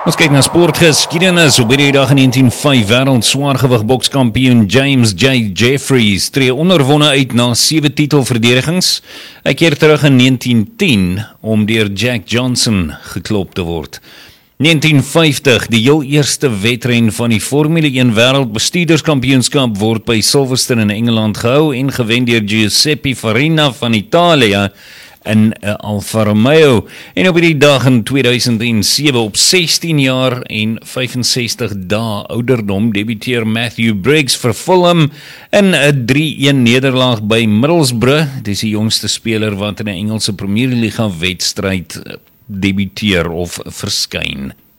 Ons kyk na sportgeskiedenis. Op hierdie dag in 1905 wêreld swaargewig bokskampioen James J. Jeffries tree onoorwonde uit na 7 titelverdedigings. Hy keer terug in 1910 om deur Jack Johnson geklop te word. 1950, die heel eerste wedren van die Formule 1 wêreldbestuurderskampioenskap word by Silverstone in Engeland gehou en gewen deur Giuseppe Farina van Italië in Alfa Romeo. En op die dag in 2007, op 16 jaar en 65 dae ouderdom, debuteer Matthew Briggs vir Fulham in 'n 3-1 nederlaag by Middlesbrough. Dis die jongste speler wat in 'n Engelse Premierliga wedstryd debuteer of verskyn.